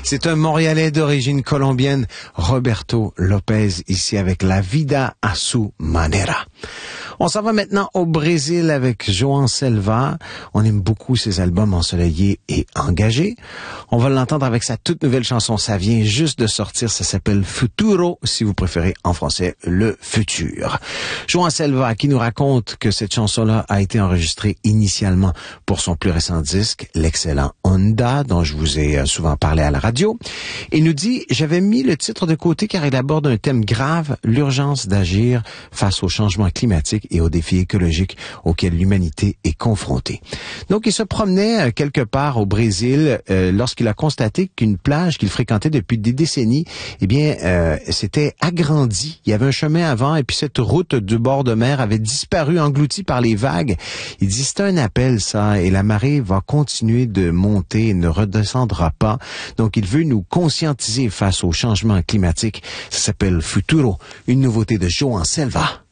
C'est un Montréalais d'origine colombienne, Roberto Lopez, ici avec La Vida a su manera. On s'en va maintenant au Brésil avec João Selva. On aime beaucoup ses albums ensoleillés et engagés. On va l'entendre avec sa toute nouvelle chanson. Ça vient juste de sortir. Ça s'appelle Futuro, si vous préférez en français, le futur. João Selva qui nous raconte que cette chanson-là a été enregistrée initialement pour son plus récent disque, l'excellent Onda, dont je vous ai souvent parlé à la radio. Il nous dit, j'avais mis le titre de côté car il aborde un thème grave, l'urgence d'agir face au changement climatique et aux défis écologiques auxquels l'humanité est confrontée. Donc, il se promenait quelque part au Brésil lorsqu'il a constaté qu'une plage qu'il fréquentait depuis des décennies, s'était agrandie. Il y avait un chemin avant et puis cette route du bord de mer avait disparu, engloutie par les vagues. Il dit, c'est un appel, ça, et la marée va continuer de monter et ne redescendra pas. Donc, il veut nous conscientiser face au changement climatique. Ça s'appelle Futuro, une nouveauté de João Selva.